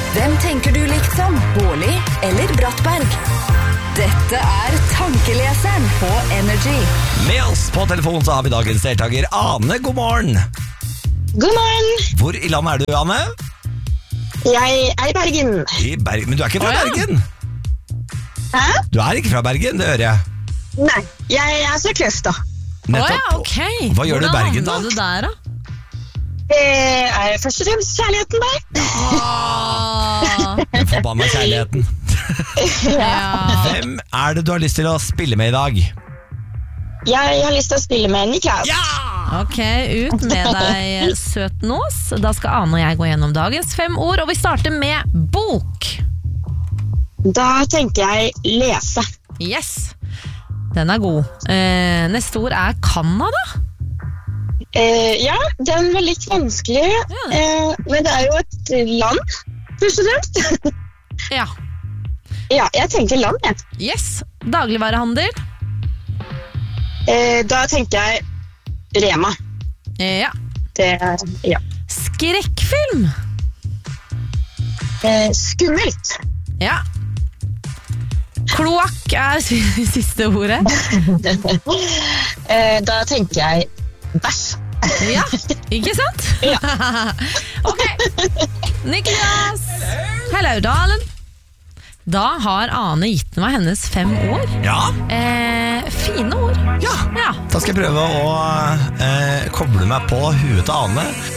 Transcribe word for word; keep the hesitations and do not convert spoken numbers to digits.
Hvem tenker du liksom? Bårli eller Brattberg? Dette er Tankeleseren på Energy. Med oss på telefon så har vi dagens deltaker Ane, god morgen. God morgen. Hvor i landet er du, Ane? Jeg er i Bergen. I Bergen, men du er ikke fra Å, ja. Bergen? Hæ? Du er ikke fra Bergen, det hører jeg. Nei, jeg er fra Kløfta. Åja, ok. Hva gjør du i Bergen da? Hvordan havna du der da? Det er først og fremst kjærligheten der. Åh, Den forbanna kjærligheten. ja. Hvem er det du har lyst til å spille med i dag? Jeg har lyst til å spille med Niklas. Ja! Ok, ut med deg, søt nås. Da skal Ane og jeg gå gjennom dagens fem ord, og vi starter med bok. Da tenker jeg lese. Yes, den er god. eh, Neste ord er Canada. Eh, ja, den var litt vanskelig, Ja. eh, men det er jo et land, først og fremst. Ja, Ja, jeg tenker land, jeg. yes. Dagligvarehandel. Eh, da tenker jeg Rema. Ja. Det er, ja. Skrekkfilm. Eh, skummelt. Ja. Kloakk er siste ordet. eh, da tenker jeg bæsj. Ja, ikke sant? Ja. Ok, Niklas. Hello, darling. Da har Ane gitt meg hennes fem ord. Ja, eh, Fine ord. ja. Ja. Da skal jeg prøve å eh, koble meg på huet til Ane.